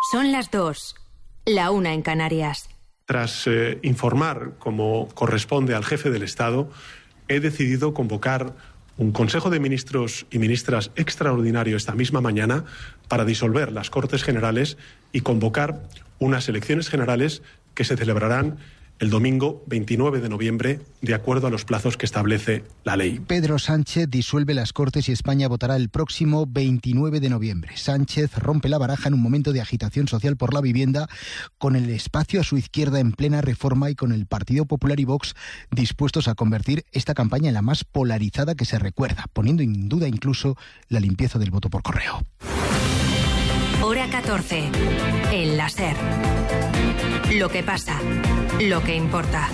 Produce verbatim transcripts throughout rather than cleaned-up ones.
Son las dos, la una en Canarias. Tras eh, informar, como corresponde al jefe del Estado, he decidido convocar un Consejo de Ministros y Ministras extraordinario esta misma mañana para disolver las Cortes Generales y convocar unas elecciones generales que se celebrarán el domingo veintinueve de noviembre, de acuerdo a los plazos que establece la ley. Pedro Sánchez disuelve las Cortes y España votará el próximo veintinueve de noviembre. Sánchez rompe la baraja en un momento de agitación social por la vivienda, con el espacio a su izquierda en plena reforma y con el Partido Popular y Vox dispuestos a convertir esta campaña en la más polarizada que se recuerda, poniendo en duda incluso la limpieza del voto por correo. Hora catorce. El láser. Lo que pasa, lo que importa.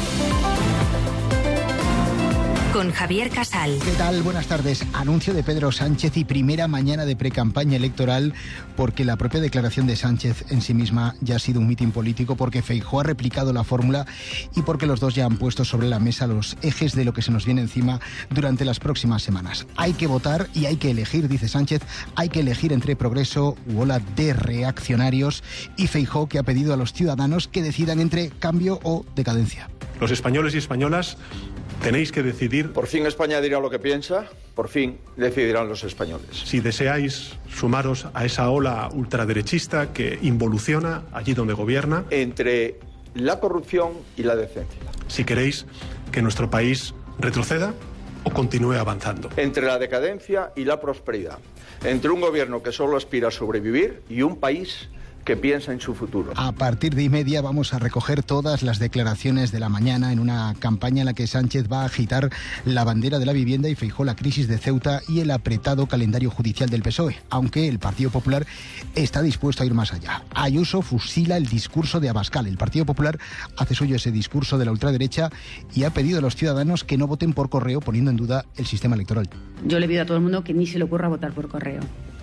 Con Javier Casal. ¿Qué tal? Buenas tardes. Anuncio de Pedro Sánchez y primera mañana de precampaña electoral, porque la propia declaración de Sánchez en sí misma ya ha sido un mitin político, porque Feijóo ha replicado la fórmula y porque los dos ya han puesto sobre la mesa los ejes de lo que se nos viene encima durante las próximas semanas. Hay que votar y hay que elegir, dice Sánchez, hay que elegir entre progreso u ola de reaccionarios, y Feijóo, que ha pedido a los ciudadanos que decidan entre cambio o decadencia. Los españoles y españolas tenéis que decidir. Por fin España dirá lo que piensa, por fin decidirán los españoles. Si deseáis sumaros a esa ola ultraderechista que involuciona allí donde gobierna. Entre la corrupción y la decencia. Si queréis que nuestro país retroceda o continúe avanzando. Entre la decadencia y la prosperidad. Entre un gobierno que solo aspira a sobrevivir y un país que piensa en su futuro. A partir de y media vamos a recoger todas las declaraciones de la mañana en una campaña en la que Sánchez va a agitar la bandera de la vivienda y Feijóo la crisis de Ceuta y el apretado calendario judicial del P S O E, aunque el Partido Popular está dispuesto a ir más allá. Ayuso fusila el discurso de Abascal. El Partido Popular hace suyo ese discurso de la ultraderecha y ha pedido a los ciudadanos que no voten por correo, poniendo en duda el sistema electoral. Yo le pido a todo el mundo que ni se le ocurra votar por correo.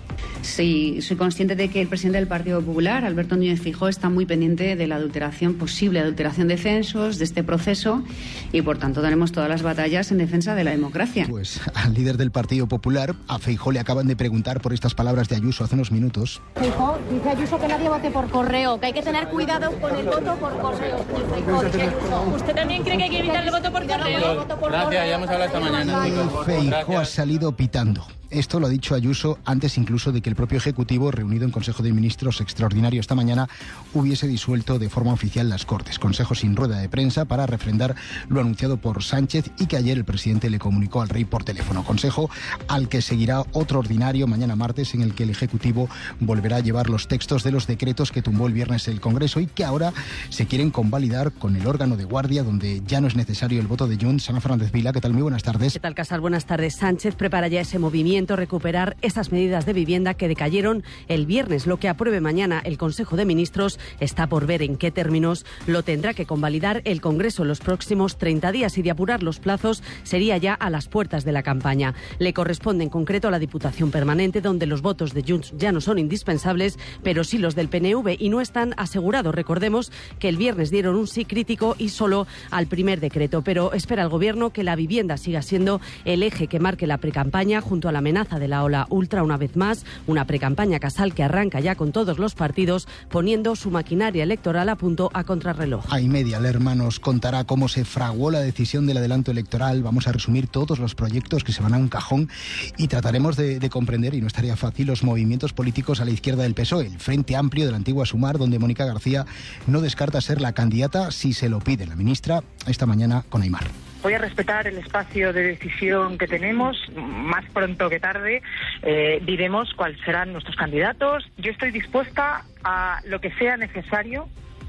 Sí, soy consciente de que el presidente del Partido Popular, Alberto Núñez Feijóo, está muy pendiente de la adulteración, posible adulteración de censos, de este proceso, y por tanto tenemos todas las batallas en defensa de la democracia. Pues al líder del Partido Popular, a Feijóo, le acaban de preguntar por estas palabras de Ayuso hace unos minutos. Feijóo, dice Ayuso que nadie vote por correo, que hay que tener cuidado con el voto por correo. Feijóo, ¿usted también cree que hay que evitar el voto por correo? Gracias, ya hemos hablado esta mañana. Feijóo ha salido pitando. Esto lo ha dicho Ayuso antes incluso de que el propio Ejecutivo, reunido en Consejo de Ministros extraordinario esta mañana, hubiese disuelto de forma oficial las Cortes. Consejo sin rueda de prensa para refrendar lo anunciado por Sánchez y que ayer el presidente le comunicó al rey por teléfono. Consejo al que seguirá otro ordinario mañana martes, en el que el Ejecutivo volverá a llevar los textos de los decretos que tumbó el viernes el Congreso y que ahora se quieren convalidar con el órgano de guardia, donde ya no es necesario el voto de Junts. Ana Fernández Vila, ¿qué tal? Muy buenas tardes. ¿Qué tal, Casal? Buenas tardes. Sánchez prepara ya ese movimiento, recuperar esas medidas de vivienda que decayeron el viernes. Lo que apruebe mañana el Consejo de Ministros está por ver en qué términos. Lo tendrá que convalidar el Congreso en los próximos treinta días y, de apurar los plazos, sería ya a las puertas de la campaña. Le corresponde en concreto a la Diputación Permanente, donde los votos de Junts ya no son indispensables, pero sí los del P N V, y no están asegurados. Recordemos que el viernes dieron un sí crítico y solo al primer decreto, pero espera el Gobierno que la vivienda siga siendo el eje que marque la precampaña, junto a la amenaza de la ola ultra una vez más, una precampaña, Casal, que arranca ya con todos los partidos poniendo su maquinaria electoral a punto a contrarreloj. A y media, Lerma nos contará cómo se fraguó la decisión del adelanto electoral. Vamos a resumir todos los proyectos que se van a un cajón y trataremos de, de comprender, y no estaría fácil, los movimientos políticos a la izquierda del P S O E, el Frente Amplio de la antigua Sumar, donde Mónica García no descarta ser la candidata si se lo pide la ministra, esta mañana con Aimar. Voy a respetar el espacio de decisión que tenemos. Más pronto que tarde eh, diremos cuáles serán nuestros candidatos. Yo estoy dispuesta a lo que sea necesario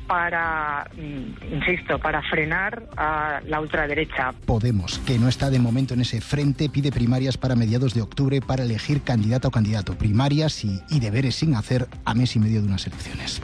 para, insisto, para frenar a la ultraderecha. Podemos, que no está de momento en ese frente, pide primarias para mediados de octubre para elegir candidata o candidato. Primarias y, y deberes sin hacer a mes y medio de unas elecciones.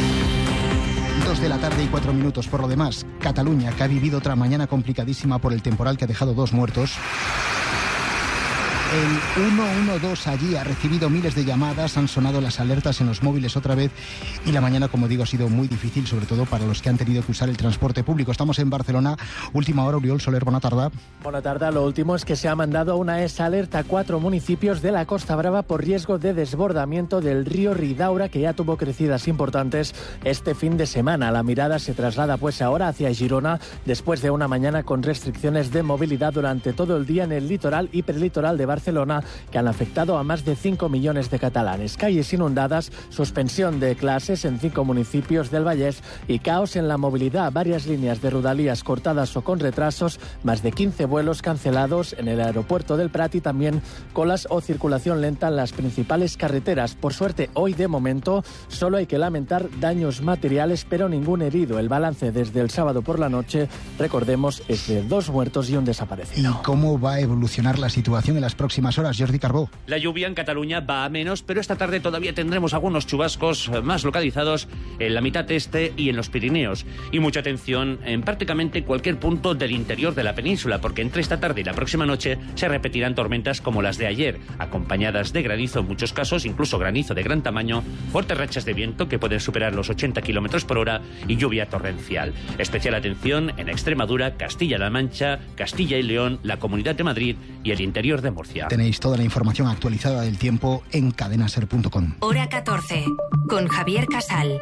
Dos de la tarde y cuatro minutos. Por lo demás, Cataluña, que ha vivido otra mañana complicadísima por el temporal que ha dejado dos muertos. El uno uno dos allí ha recibido miles de llamadas, han sonado las alertas en los móviles otra vez y la mañana, como digo, ha sido muy difícil, sobre todo para los que han tenido que usar el transporte público. Estamos en Barcelona, última hora, Oriol Soler, buena tarde. Buena tarde, lo último es que se ha mandado una esa alerta a cuatro municipios de la Costa Brava por riesgo de desbordamiento del río Ridaura, que ya tuvo crecidas importantes este fin de semana. La mirada se traslada pues ahora hacia Girona, después de una mañana con restricciones de movilidad durante todo el día en el litoral y prelitoral de Barcelona. Barcelona, que han afectado a más de cinco millones de catalanes. Calles inundadas, suspensión de clases en cinco municipios del Vallès y caos en la movilidad. Varias líneas de Rodalies cortadas o con retrasos, más de quince vuelos cancelados en el aeropuerto del Prat y también colas o circulación lenta en las principales carreteras. Por suerte, hoy de momento solo hay que lamentar daños materiales, pero ningún herido. El balance desde el sábado por la noche, recordemos, es de dos muertos y un desaparecido. ¿Y cómo va a evolucionar la situación en las próximas horas, Jordi Carbó? La lluvia en Cataluña va a menos, pero esta tarde todavía tendremos algunos chubascos más localizados en la mitad este y en los Pirineos. Y mucha atención en prácticamente cualquier punto del interior de la península, porque entre esta tarde y la próxima noche se repetirán tormentas como las de ayer, acompañadas de granizo en muchos casos, incluso granizo de gran tamaño, fuertes rachas de viento que pueden superar los ochenta kilómetros por hora y lluvia torrencial. Especial atención en Extremadura, Castilla-La Mancha, Castilla y León, la Comunidad de Madrid y el interior de Murcia. Tenéis toda la información actualizada del tiempo en cadenaser punto com. Hora catorce, con Javier Casal.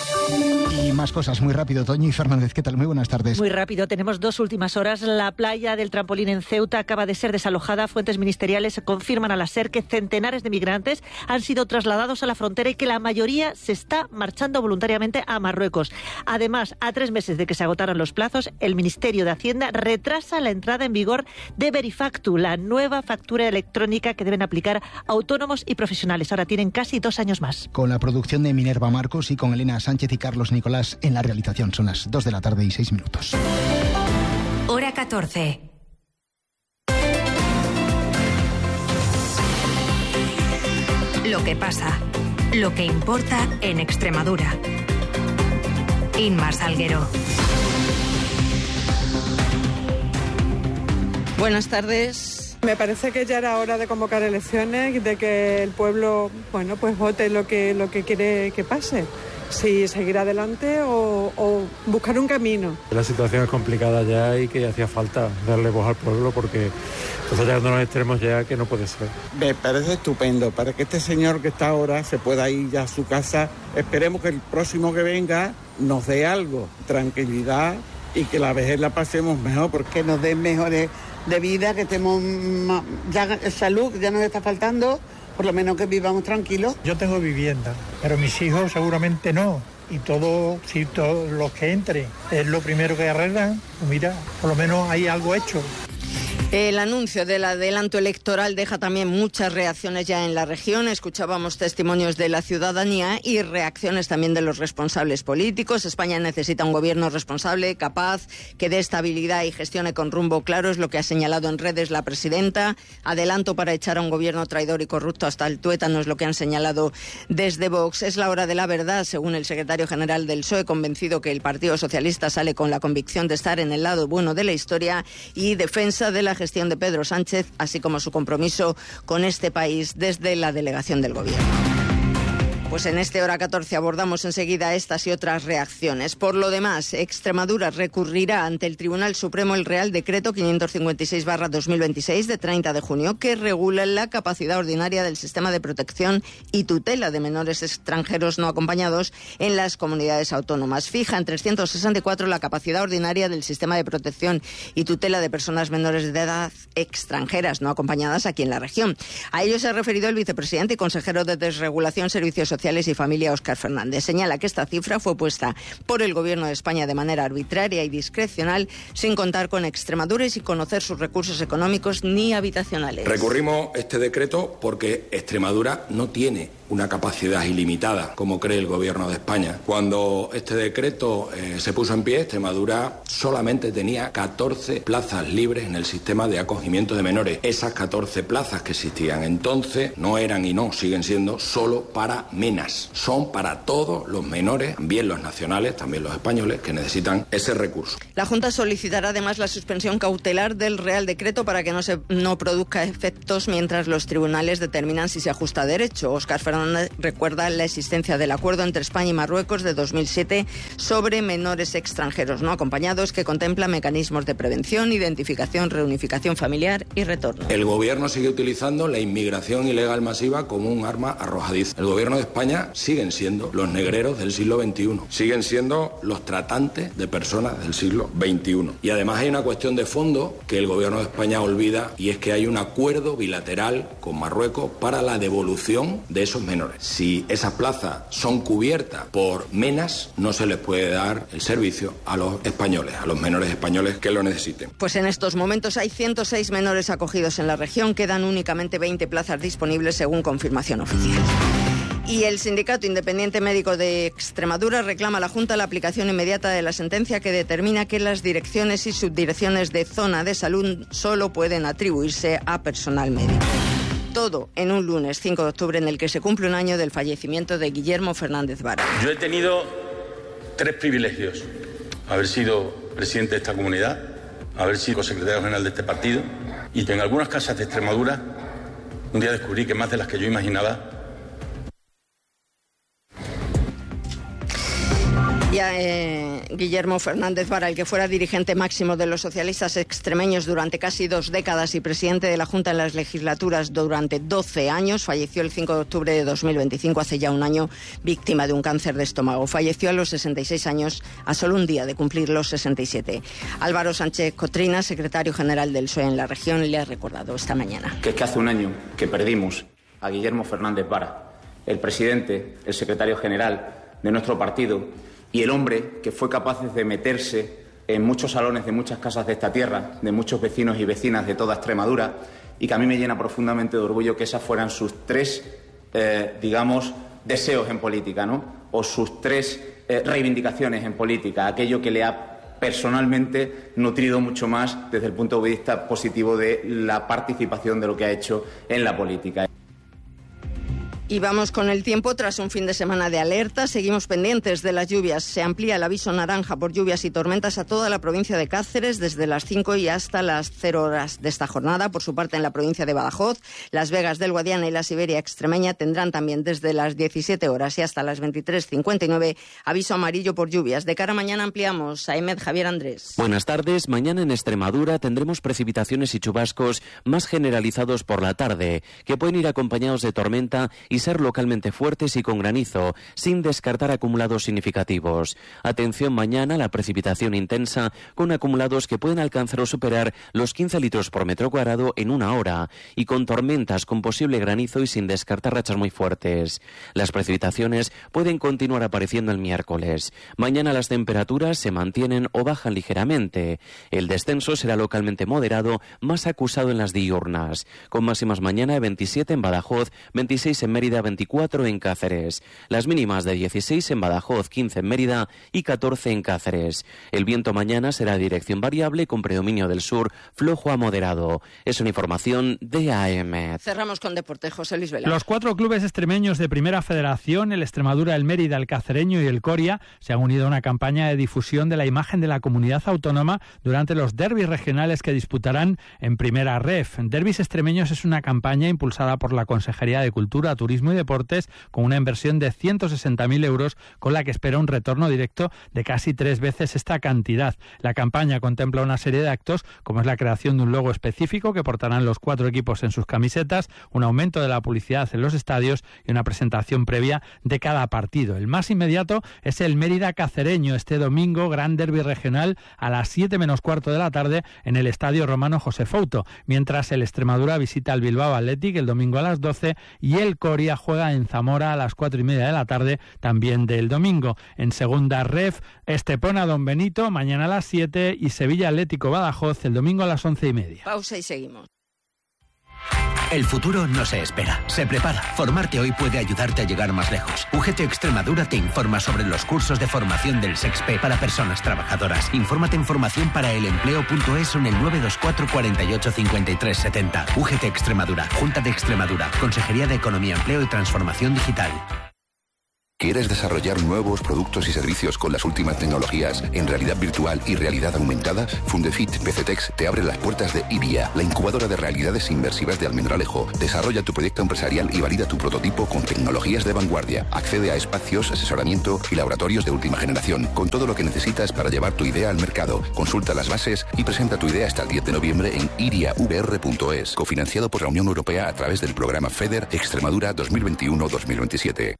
Y más cosas, muy rápido. Toñi Fernández, ¿qué tal? Muy buenas tardes. Muy rápido, tenemos dos últimas horas. La playa del Trampolín en Ceuta acaba de ser desalojada. Fuentes ministeriales confirman a la SER que centenares de migrantes han sido trasladados a la frontera y que la mayoría se está marchando voluntariamente a Marruecos. Además, a tres meses de que se agotaran los plazos, el Ministerio de Hacienda retrasa la entrada en vigor de Verifactu, la nueva factura electrónica que deben aplicar autónomos y profesionales. Ahora tienen casi dos años más. Con la producción de Minerva Marcos y con Elena Sánchez y Carlos Nicolás en la realización. Son las dos de la tarde y seis minutos. Hora catorce. Lo que pasa, lo que importa en Extremadura. Inma Salguero. Buenas tardes. Me parece que ya era hora de convocar elecciones, de que el pueblo, bueno, pues vote lo que lo que quiere que pase. Si seguir adelante o, o buscar un camino. La situación es complicada ya y que hacía falta darle voz al pueblo porque está llegando a los extremos ya que no puede ser. Me parece estupendo para que este señor que está ahora se pueda ir ya a su casa. Esperemos que el próximo que venga nos dé algo, tranquilidad y que la vejez la pasemos mejor. Porque nos den mejores de vida, que estemos ya salud, ya nos está faltando. Por lo menos que vivamos tranquilos. Yo tengo vivienda, pero mis hijos seguramente no. Y todo, si todos los que entren es lo primero que arreglan, pues mira, por lo menos hay algo hecho. El anuncio del adelanto electoral deja también muchas reacciones ya en la región. Escuchábamos testimonios de la ciudadanía y reacciones también de los responsables políticos. España necesita un gobierno responsable, capaz, que dé estabilidad y gestione con rumbo claro, es lo que ha señalado en redes la presidenta. Adelanto para echar a un gobierno traidor y corrupto hasta el tuétano, es lo que han señalado desde Vox. Es la hora de la verdad, según el secretario general del P S O E, convencido que el Partido Socialista sale con la convicción de estar en el lado bueno de la historia y defensa de la gestión de Pedro Sánchez, así como su compromiso con este país desde la delegación del Gobierno. Pues en este Hora catorce abordamos enseguida estas y otras reacciones. Por lo demás, Extremadura recurrirá ante el Tribunal Supremo el Real Decreto quinientos cincuenta y seis barra dos mil veintiséis de treinta de junio que regula la capacidad ordinaria del sistema de protección y tutela de menores extranjeros no acompañados en las comunidades autónomas. Fija en trescientos sesenta y cuatro la capacidad ordinaria del sistema de protección y tutela de personas menores de edad extranjeras no acompañadas aquí en la región. A ello se ha referido el vicepresidente y consejero de Desregulación, Servicios Sociales y Familia, Óscar Fernández. Señala que esta cifra fue puesta por el Gobierno de España de manera arbitraria y discrecional, sin contar con Extremadura y sin conocer sus recursos económicos ni habitacionales. Recurrimos este decreto porque Extremadura no tiene una capacidad ilimitada, como cree el Gobierno de España. Cuando este decreto eh, se puso en pie, Extremadura solamente tenía catorce plazas libres en el sistema de acogimiento de menores. Esas catorce plazas que existían entonces no eran y no siguen siendo solo para menores menas, son para todos los menores, también los nacionales, también los españoles, que necesitan ese recurso. La Junta solicitará además la suspensión cautelar del Real Decreto para que no se no produzca efectos mientras los tribunales determinan si se ajusta a derecho. Óscar Fernández recuerda la existencia del acuerdo entre España y Marruecos de dos mil siete sobre menores extranjeros no acompañados que contempla mecanismos de prevención, identificación, reunificación familiar y retorno. El gobierno sigue utilizando la inmigración ilegal masiva como un arma arrojadiza. El gobierno de España siguen siendo los negreros del siglo veintiuno, siguen siendo los tratantes de personas del siglo veintiuno. Y además hay una cuestión de fondo que el gobierno de España olvida, y es que hay un acuerdo bilateral con Marruecos para la devolución de esos menores. Si esas plazas son cubiertas por menas, no se les puede dar el servicio a los españoles, a los menores españoles que lo necesiten. Pues en estos momentos hay ciento seis menores acogidos en la región, quedan únicamente veinte plazas disponibles según confirmación oficial. Y el Sindicato Independiente Médico de Extremadura reclama a la Junta la aplicación inmediata de la sentencia que determina que las direcciones y subdirecciones de zona de salud solo pueden atribuirse a personal médico. Todo en un lunes cinco de octubre en el que se cumple un año del fallecimiento de Guillermo Fernández Vara. Yo he tenido tres privilegios: haber sido presidente de esta comunidad, haber sido secretario general de este partido, y en algunas casas de Extremadura un día descubrí que más de las que yo imaginaba. Ya, eh, Guillermo Fernández Vara, el que fuera dirigente máximo de los socialistas extremeños durante casi dos décadas y presidente de la Junta en las legislaturas durante doce años, falleció el cinco de octubre de dos mil veinticinco, hace ya un año, víctima de un cáncer de estómago. Falleció a los sesenta y seis años, a solo un día de cumplir los sesenta y siete. Álvaro Sánchez Cotrina, secretario general del P S O E en la región, le ha recordado esta mañana. Que es que hace un año que perdimos a Guillermo Fernández Vara, el presidente, el secretario general de nuestro partido, y el hombre que fue capaz de meterse en muchos salones de muchas casas de esta tierra, de muchos vecinos y vecinas de toda Extremadura, y que a mí me llena profundamente de orgullo que esas fueran sus tres, eh, digamos, deseos en política, ¿no? O sus tres eh, reivindicaciones en política, aquello que le ha personalmente nutrido mucho más desde el punto de vista positivo de la participación de lo que ha hecho en la política. Y vamos con el tiempo. Tras un fin de semana de alerta, seguimos pendientes de las lluvias. Se amplía el aviso naranja por lluvias y tormentas a toda la provincia de Cáceres desde las cinco y hasta las cero horas de esta jornada. Por su parte, en la provincia de Badajoz, Las Vegas del Guadiana y la Siberia extremeña tendrán también desde las diecisiete horas y hasta las veintitrés cincuenta y nueve aviso amarillo por lluvias. De cara a mañana ampliamos. Ahmed, Javier Andrés. Buenas tardes. Mañana en Extremadura tendremos precipitaciones y chubascos más generalizados por la tarde, que pueden ir acompañados de tormenta y y ser localmente fuertes y con granizo, sin descartar acumulados significativos. Atención mañana a la precipitación intensa, con acumulados que pueden alcanzar o superar los quince litros por metro cuadrado en una hora, y con tormentas con posible granizo y sin descartar rachas muy fuertes. Las precipitaciones pueden continuar apareciendo el miércoles. Mañana las temperaturas se mantienen o bajan ligeramente. El descenso será localmente moderado, más acusado en las diurnas, con máximas mañana de veintisiete en Badajoz, veintiséis en Mérida, veinticuatro en Cáceres. Las mínimas de dieciséis en Badajoz, quince en Mérida y catorce en Cáceres. El viento mañana será de dirección variable con predominio del sur, flojo a moderado. Es una información de A M. Cerramos con deporte. José Luis Vela. Los cuatro clubes extremeños de Primera Federación, el Extremadura, el Mérida, el Cacereño y el Coria, se han unido a una campaña de difusión de la imagen de la comunidad autónoma durante los derbis regionales que disputarán en Primera Ref. Derbis extremeños es una campaña impulsada por la Consejería de Cultura, Turismo y Deportes con una inversión de ciento sesenta mil euros, con la que espera un retorno directo de casi tres veces esta cantidad. La campaña contempla una serie de actos, como es la creación de un logo específico que portarán los cuatro equipos en sus camisetas, un aumento de la publicidad en los estadios y una presentación previa de cada partido. El más inmediato es el Mérida Cacereño, este domingo, gran derbi regional a las siete menos cuarto de la tarde en el Estadio Romano José Fouto, mientras el Extremadura visita al Bilbao Athletic el domingo a las doce y el Coria juega en Zamora a las cuatro y media de la tarde, también del domingo. En segunda ref, Estepona Don Benito, mañana a las siete, y Sevilla Atlético Badajoz el domingo a las once y media. Pausa y seguimos. El futuro no se espera, se prepara. Formarte hoy puede ayudarte a llegar más lejos. U G T Extremadura te informa sobre los cursos de formación del SEXPE para personas trabajadoras. Infórmate en formación para el empleo punto es o en el nueve dos cuatro, cuatro ocho, cinco tres siete cero. U G T Extremadura, Junta de Extremadura, Consejería de Economía, Empleo y Transformación Digital. ¿Quieres desarrollar nuevos productos y servicios con las últimas tecnologías en realidad virtual y realidad aumentada? Fundefit P C Tex te abre las puertas de IBIA, la incubadora de realidades inmersivas de Almendralejo. Desarrolla tu proyecto empresarial y valida tu prototipo con tecnologías de vanguardia. Accede a espacios, asesoramiento y laboratorios de última generación, con todo lo que necesitas para llevar tu idea al mercado. Consulta las bases y presenta tu idea hasta el diez de noviembre en iria v r punto es, cofinanciado por la Unión Europea a través del programa FEDER Extremadura dos mil veintiuno a dos mil veintisiete.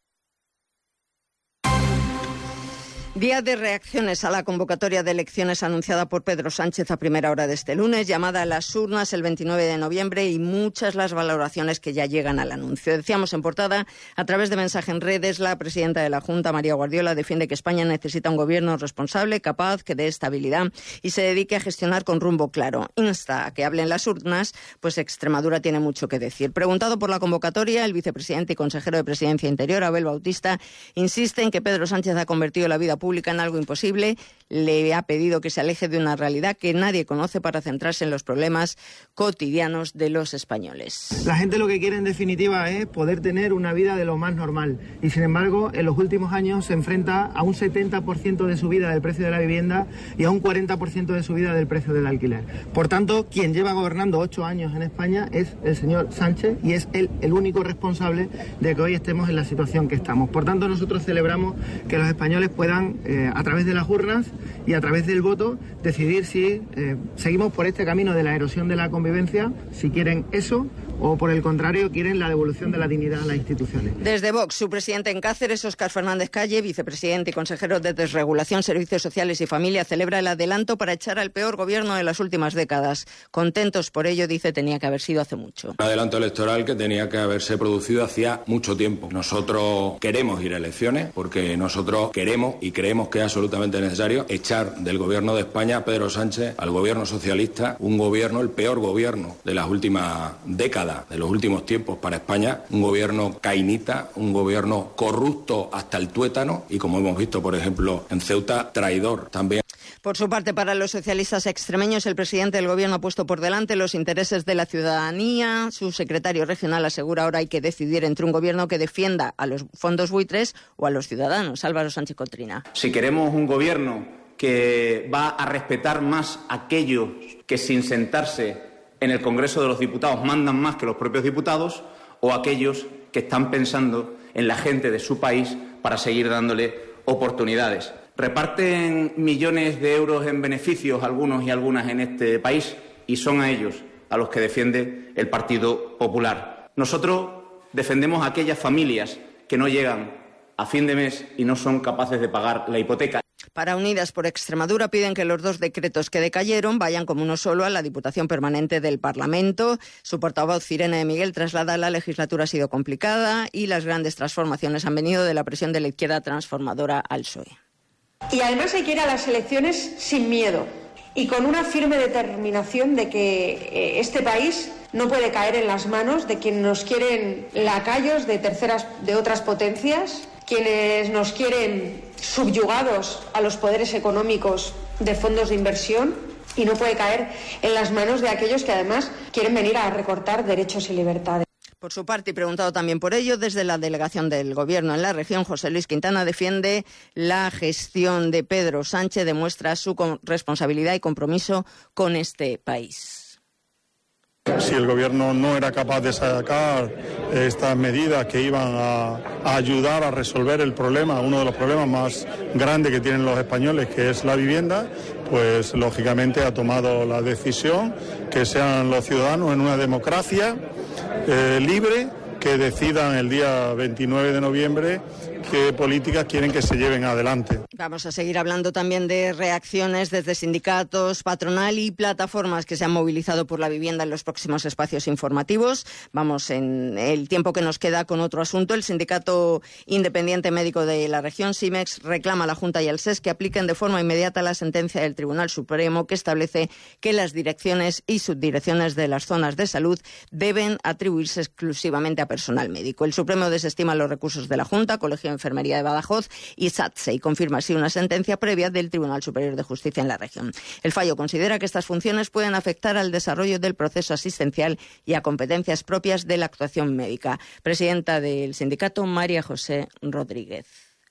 Día de reacciones a la convocatoria de elecciones anunciada por Pedro Sánchez a primera hora de este lunes, llamada a las urnas el veintinueve de noviembre y muchas las valoraciones que ya llegan al anuncio. Decíamos en portada, a través de mensaje en redes, la presidenta de la Junta, María Guardiola, defiende que España necesita un gobierno responsable, capaz, que dé estabilidad y se dedique a gestionar con rumbo claro. Insta a que hablen las urnas, pues Extremadura tiene mucho que decir. Preguntado por la convocatoria, el vicepresidente y consejero de Presidencia Interior, Abel Bautista, insiste en que Pedro Sánchez ha convertido la vida pública pública en algo imposible, le ha pedido que se aleje de una realidad que nadie conoce para centrarse en los problemas cotidianos de los españoles. La gente lo que quiere en definitiva es poder tener una vida de lo más normal y sin embargo en los últimos años se enfrenta a un setenta por ciento de subida del precio de la vivienda y a un cuarenta por ciento de subida del precio del alquiler. Por tanto, quien lleva gobernando ocho años en España es el señor Sánchez y es él el único responsable de que hoy estemos en la situación que estamos. Por tanto, nosotros celebramos que los españoles puedan Eh, a través de las urnas y a través del voto decidir si eh, seguimos por este camino de la erosión de la convivencia, si quieren eso o por el contrario quieren la devolución de la dignidad a las instituciones. Desde Vox, su presidente en Cáceres, Óscar Fernández Calle, vicepresidente y consejero de Desregulación, Servicios Sociales y Familia, celebra el adelanto para echar al peor gobierno de las últimas décadas. Contentos por ello, dice, tenía que haber sido hace mucho. Un adelanto electoral que tenía que haberse producido hacía mucho tiempo. Nosotros queremos ir a elecciones porque nosotros queremos y creemos que es absolutamente necesario echar del gobierno de España a Pedro Sánchez, al gobierno socialista, un gobierno, el peor gobierno de las últimas décadas, de los últimos tiempos para España, un gobierno cainita, un gobierno corrupto hasta el tuétano y, como hemos visto, por ejemplo, en Ceuta, traidor también. Por su parte, para los socialistas extremeños, el presidente del Gobierno ha puesto por delante los intereses de la ciudadanía. Su secretario regional asegura ahora hay que decidir entre un gobierno que defienda a los fondos buitres o a los ciudadanos. Álvaro Sánchez Cotrina. Si queremos un gobierno que va a respetar más a aquellos que sin sentarse en el Congreso de los Diputados mandan más que los propios diputados, o aquellos que están pensando en la gente de su país para seguir dándole oportunidades. Reparten millones de euros en beneficios algunos y algunas en este país y son a ellos a los que defiende el Partido Popular. Nosotros defendemos a aquellas familias que no llegan a fin de mes y no son capaces de pagar la hipoteca. Para Unidas por Extremadura piden que los dos decretos que decayeron vayan como uno solo a la Diputación Permanente del Parlamento. Su portavoz, Irene de Miguel, traslada la legislatura ha sido complicada y las grandes transformaciones han venido de la presión de la izquierda transformadora al P S O E. Y además hay que ir a las elecciones sin miedo y con una firme determinación de que este país no puede caer en las manos de quienes nos quieren lacayos de terceras, de otras potencias, quienes nos quieren subyugados a los poderes económicos de fondos de inversión, y no puede caer en las manos de aquellos que además quieren venir a recortar derechos y libertades. Por su parte, y preguntado también por ello, desde la delegación del Gobierno en la región, José Luis Quintana defiende la gestión de Pedro Sánchez, demuestra su responsabilidad y compromiso con este país. Si el Gobierno no era capaz de sacar estas medidas que iban a, a ayudar a resolver el problema, uno de los problemas más grandes que tienen los españoles, que es la vivienda, pues lógicamente ha tomado la decisión que sean los ciudadanos en una democracia eh, libre que decidan el día veintinueve de noviembre qué políticas quieren que se lleven adelante. Vamos a seguir hablando también de reacciones desde sindicatos, patronal y plataformas que se han movilizado por la vivienda en los próximos espacios informativos. Vamos en el tiempo que nos queda con otro asunto. El Sindicato Independiente Médico de la región, SIMEX, reclama a la Junta y al S E S que apliquen de forma inmediata la sentencia del Tribunal Supremo que establece que las direcciones y subdirecciones de las zonas de salud deben atribuirse exclusivamente a personal médico. El Supremo desestima los recursos de la Junta, Colegio Enfermería de Badajoz y SATSE, y confirma así una sentencia previa del Tribunal Superior de Justicia en la región. El fallo considera que estas funciones pueden afectar al desarrollo del proceso asistencial y a competencias propias de la actuación médica. Presidenta del sindicato, María José Rodríguez.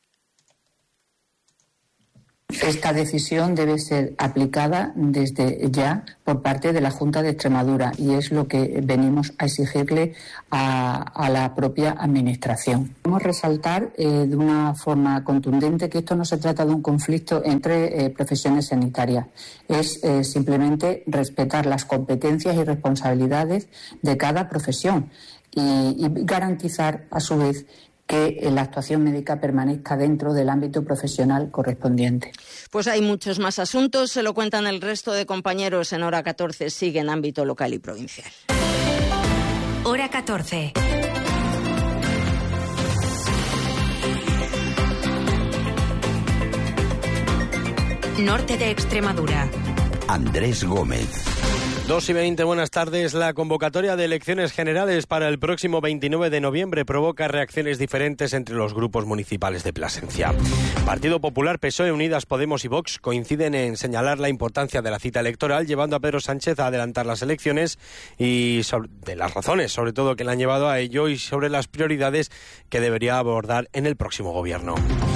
Esta decisión debe ser aplicada desde ya por parte de la Junta de Extremadura y es lo que venimos a exigirle a, a la propia Administración. Queremos resaltar eh, de una forma contundente que esto no se trata de un conflicto entre eh, profesiones sanitarias, es eh, simplemente respetar las competencias y responsabilidades de cada profesión y, y garantizar a su vez que la actuación médica permanezca dentro del ámbito profesional correspondiente. Pues hay muchos más asuntos, se lo cuentan el resto de compañeros en Hora catorce, sigue en ámbito local y provincial. Hora catorce. Norte de Extremadura. Andrés Gómez. dos y veinte, buenas tardes. La convocatoria de elecciones generales para el próximo veintinueve de noviembre provoca reacciones diferentes entre los grupos municipales de Plasencia. Partido Popular, P S O E, Unidas Podemos y Vox coinciden en señalar la importancia de la cita electoral, llevando a Pedro Sánchez a adelantar las elecciones y sobre, de las razones, sobre todo, que le han llevado a ello y sobre las prioridades que debería abordar en el próximo gobierno.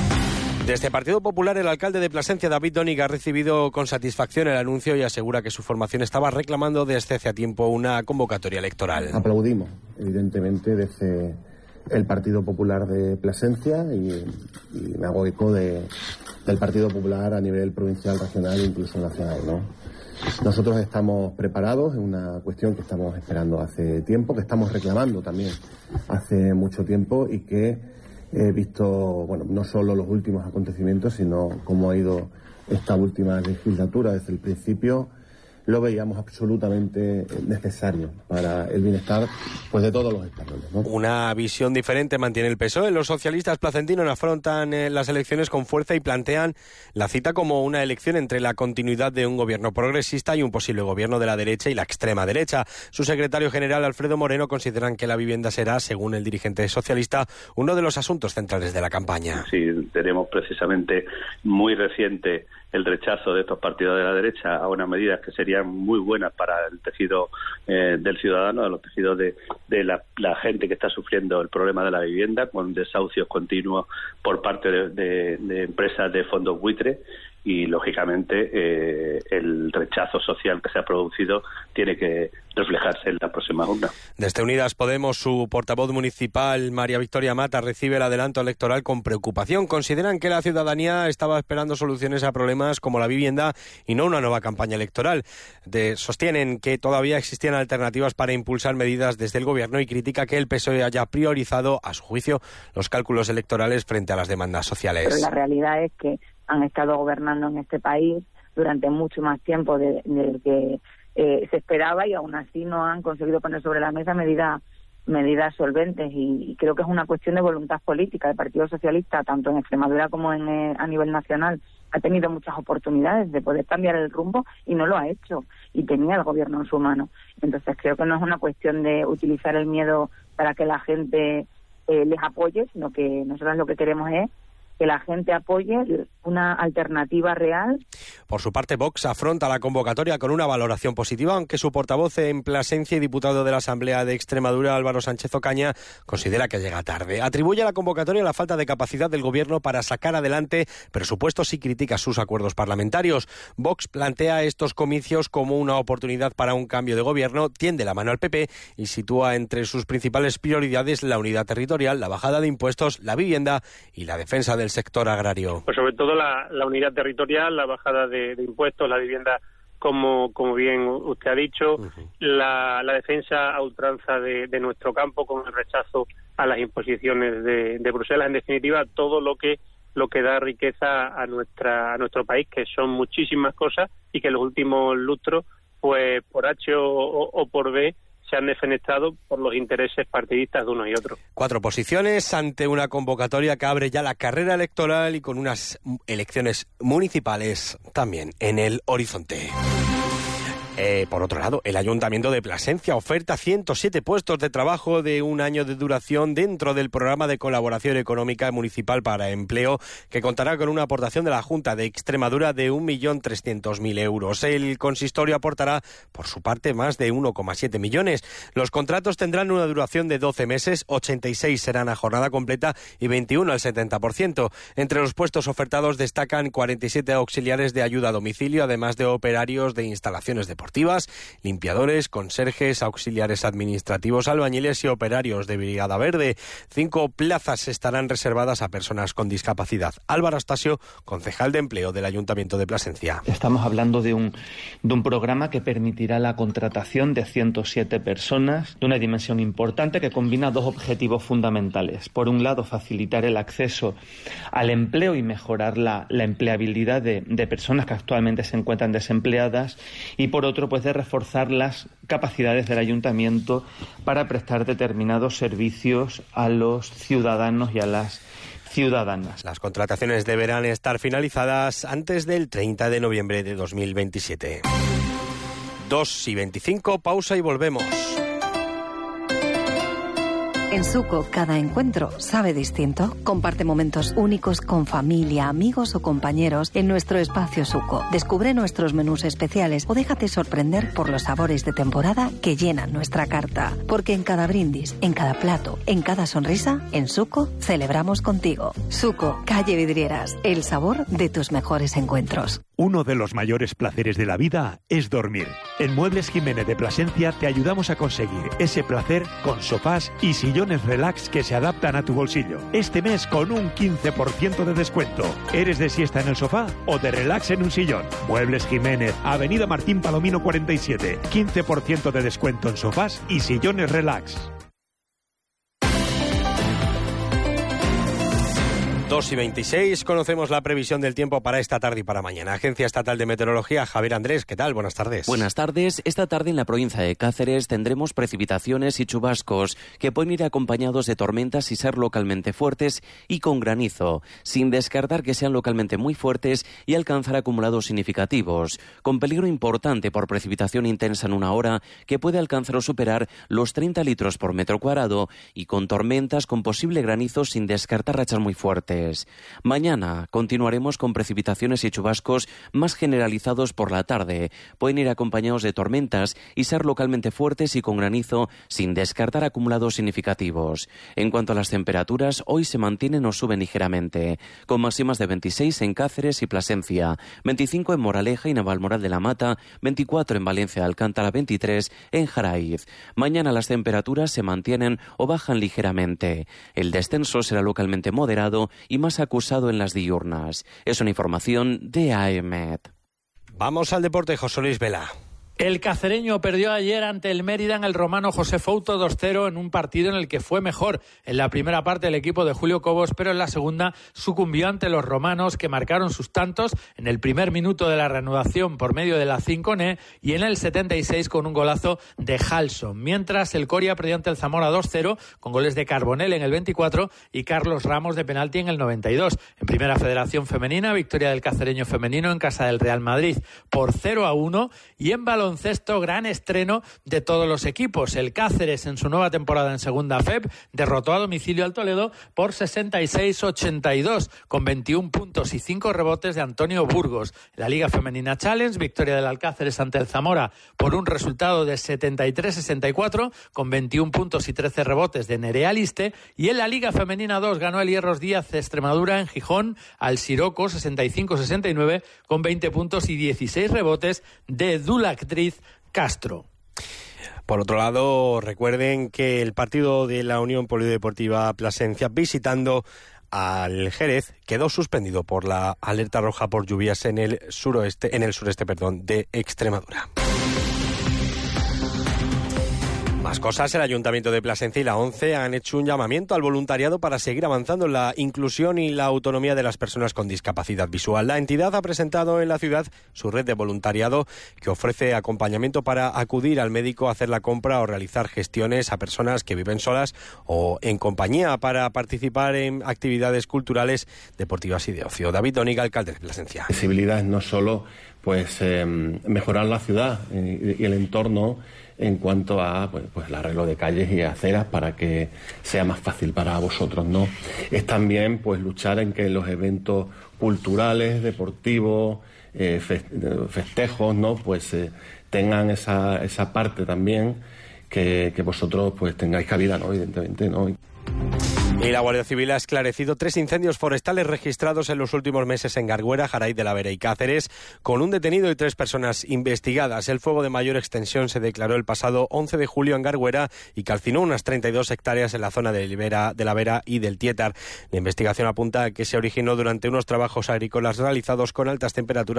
Desde el Partido Popular, el alcalde de Plasencia, David Dóniga, ha recibido con satisfacción el anuncio y asegura que su formación estaba reclamando desde hace tiempo una convocatoria electoral. Aplaudimos, evidentemente, desde el Partido Popular de Plasencia y, y me hago eco de, del Partido Popular a nivel provincial, regional e incluso nacional, ¿no? Nosotros estamos preparados, es una cuestión que estamos esperando hace tiempo, que estamos reclamando también hace mucho tiempo y que he visto, bueno, no solo los últimos acontecimientos, sino cómo ha ido esta última legislatura desde el principio. Lo veíamos absolutamente necesario para el bienestar, pues, de todos los españoles, ¿no? Una visión diferente mantiene el P S O E. Los socialistas placentinos afrontan eh, las elecciones con fuerza y plantean la cita como una elección entre la continuidad de un gobierno progresista y un posible gobierno de la derecha y la extrema derecha. Su secretario general, Alfredo Moreno, consideran que la vivienda será, según el dirigente socialista, uno de los asuntos centrales de la campaña. Sí, tenemos precisamente muy reciente el rechazo de estos partidos de la derecha a unas medidas que serían muy buenas para el tejido eh, del ciudadano, de los tejidos de, de la, la gente que está sufriendo el problema de la vivienda, con desahucios continuos por parte de, de, de empresas de fondos buitre. Y, lógicamente, eh, el rechazo social que se ha producido tiene que reflejarse en la próxima urna. Desde Unidas Podemos, su portavoz municipal, María Victoria Mata, recibe el adelanto electoral con preocupación. Consideran que la ciudadanía estaba esperando soluciones a problemas como la vivienda y no una nueva campaña electoral. De, sostienen que todavía existían alternativas para impulsar medidas desde el Gobierno y critica que el P S O E haya priorizado, a su juicio, los cálculos electorales frente a las demandas sociales. Pero la realidad es que han estado gobernando en este país durante mucho más tiempo del de que eh, se esperaba y aún así no han conseguido poner sobre la mesa medidas medidas solventes y, y creo que es una cuestión de voluntad política. El Partido Socialista, tanto en Extremadura como en, eh, a nivel nacional, ha tenido muchas oportunidades de poder cambiar el rumbo y no lo ha hecho y tenía el gobierno en su mano. Entonces creo que no es una cuestión de utilizar el miedo para que la gente eh, les apoye, sino que nosotros lo que queremos es que la gente apoye una alternativa real. Por su parte, Vox afronta la convocatoria con una valoración positiva, aunque su portavoz en Plasencia y diputado de la Asamblea de Extremadura, Álvaro Sánchez Ocaña, considera que llega tarde. Atribuye a la convocatoria la falta de capacidad del Gobierno para sacar adelante presupuestos y critica sus acuerdos parlamentarios. Vox plantea estos comicios como una oportunidad para un cambio de Gobierno, tiende la mano al P P y sitúa entre sus principales prioridades la unidad territorial, la bajada de impuestos, la vivienda y la defensa del sector agrario. Pues sobre todo la, la unidad territorial, la bajada de, de impuestos, la vivienda, como como bien usted ha dicho, uh-huh. la, la defensa a ultranza de, de nuestro campo con el rechazo a las imposiciones de, de Bruselas, en definitiva todo lo que lo que da riqueza a nuestra a nuestro país, que son muchísimas cosas y que en los últimos lustros, pues por H o, o, o por B, se han defenestrado por los intereses partidistas de unos y otros. Cuatro posiciones ante una convocatoria que abre ya la carrera electoral y con unas elecciones municipales también en el horizonte. Eh, por otro lado, el Ayuntamiento de Plasencia oferta ciento siete puestos de trabajo de un año de duración dentro del programa de colaboración económica municipal para empleo, que contará con una aportación de la Junta de Extremadura de un millón trescientos mil euros. El consistorio aportará, por su parte, más de uno coma siete millones. Los contratos tendrán una duración de doce meses, ochenta y seis serán a jornada completa y veintiuno al setenta por ciento. Entre los puestos ofertados destacan cuarenta y siete auxiliares de ayuda a domicilio, además de operarios de instalaciones deportivas, limpiadores, conserjes, auxiliares administrativos, albañiles y operarios de Brigada Verde. Cinco plazas estarán reservadas a personas con discapacidad. Álvaro Astasio, concejal de empleo del Ayuntamiento de Plasencia. Estamos hablando de un, de un programa que permitirá la contratación de ciento siete personas de una dimensión importante que combina dos objetivos fundamentales. Por un lado, facilitar el acceso al empleo y mejorar la, la empleabilidad de, de personas que actualmente se encuentran desempleadas, y por otro, pues de reforzar las capacidades del ayuntamiento para prestar determinados servicios a los ciudadanos y a las ciudadanas. Las contrataciones deberán estar finalizadas antes del treinta de noviembre de dos mil veintisiete. dos y veinticinco, pausa y volvemos. En Suco, cada encuentro sabe distinto. Comparte momentos únicos con familia, amigos o compañeros en nuestro espacio Suco. Descubre nuestros menús especiales o déjate sorprender por los sabores de temporada que llenan nuestra carta. Porque en cada brindis, en cada plato, en cada sonrisa, en Suco celebramos contigo. Suco, calle Vidrieras, el sabor de tus mejores encuentros. Uno de los mayores placeres de la vida es dormir. En Muebles Jiménez de Plasencia te ayudamos a conseguir ese placer con sofás y sillones relax que se adaptan a tu bolsillo. Este mes con un quince por ciento de descuento. ¿Eres de siesta en el sofá o de relax en un sillón? Muebles Jiménez, Avenida Martín Palomino cuarenta y siete. quince por ciento de descuento en sofás y sillones relax. dos y veintiséis, conocemos la previsión del tiempo para esta tarde y para mañana. Agencia Estatal de Meteorología, Javier Andrés, ¿qué tal? Buenas tardes. Buenas tardes. Esta tarde en la provincia de Cáceres tendremos precipitaciones y chubascos que pueden ir acompañados de tormentas y ser localmente fuertes y con granizo, sin descartar que sean localmente muy fuertes y alcanzar acumulados significativos, con peligro importante por precipitación intensa en una hora que puede alcanzar o superar los treinta litros por metro cuadrado y con tormentas con posible granizo sin descartar rachas muy fuertes. Mañana continuaremos con precipitaciones y chubascos más generalizados por la tarde. Pueden ir acompañados de tormentas y ser localmente fuertes y con granizo sin descartar acumulados significativos. En cuanto a las temperaturas, hoy se mantienen o suben ligeramente, con máximas de veintiséis en Cáceres y Plasencia, veinticinco en Moraleja y Navalmoral de la Mata, veinticuatro en Valencia de Alcántara, veintitrés en Jaraiz. Mañana las temperaturas se mantienen o bajan ligeramente. El descenso será localmente moderado y más acusado en las diurnas. Es una información de AEMET. Vamos al deporte, José Luis Vela. El cacereño perdió ayer ante el Mérida en el Romano José Fouto dos cero en un partido en el que fue mejor en la primera parte el equipo de Julio Cobos, pero en la segunda sucumbió ante los romanos, que marcaron sus tantos en el primer minuto de la reanudación por medio de la Cinconé y en el setenta y seis con un golazo de Halson. Mientras el Coria perdió ante el Zamora dos cero con goles de Carbonell en el veinticuatro y Carlos Ramos de penalti en el noventa y dos. En Primera Federación Femenina, victoria del cacereño femenino en casa del Real Madrid por cero a uno, y en baloncesto baloncesto, gran estreno de todos los equipos. El Cáceres, en su nueva temporada en Segunda F E P, derrotó a domicilio al Toledo por sesenta y seis a ochenta y dos, con veintiún puntos y cinco rebotes de Antonio Burgos. La Liga Femenina Challenge, victoria del Alcáceres ante el Zamora por un resultado de setenta y tres a sesenta y cuatro, con veintiún puntos y trece rebotes de Nerea Liste. Y en la Liga Femenina dos ganó el Hierros Díaz de Extremadura en Gijón al Siroco sesenta y cinco a sesenta y nueve, con veinte puntos y dieciséis rebotes de Dulactriz Castro. Por otro lado, recuerden que el partido de la Unión Polideportiva Plasencia visitando al Jerez quedó suspendido por la alerta roja por lluvias en el suroeste, en el sureste, perdón, de Extremadura. Más cosas, el Ayuntamiento de Plasencia y la ONCE han hecho un llamamiento al voluntariado para seguir avanzando en la inclusión y la autonomía de las personas con discapacidad visual. La entidad ha presentado en la ciudad su red de voluntariado, que ofrece acompañamiento para acudir al médico, hacer la compra o realizar gestiones a personas que viven solas o en compañía, para participar en actividades culturales, deportivas y de ocio. David Doniga, alcalde de Plasencia. Accesibilidad no solo pues eh, mejorar la ciudad y, y el entorno en cuanto a pues, pues el arreglo de calles y aceras para que sea más fácil para vosotros, ¿no? Es también pues luchar en que los eventos culturales, deportivos, eh, festejos, ¿no? Pues eh, tengan esa, esa parte también que, que vosotros pues tengáis cabida, ¿no? Evidentemente, ¿no? Y la Guardia Civil ha esclarecido tres incendios forestales registrados en los últimos meses en Garguera, Jaraíz de la Vera y Cáceres, con un detenido y tres personas investigadas. El fuego de mayor extensión se declaró el pasado once de julio en Garguera y calcinó unas treinta y dos hectáreas en la zona de, Libera, de la Vera y del Tietar. La investigación apunta a que se originó durante unos trabajos agrícolas realizados con altas temperaturas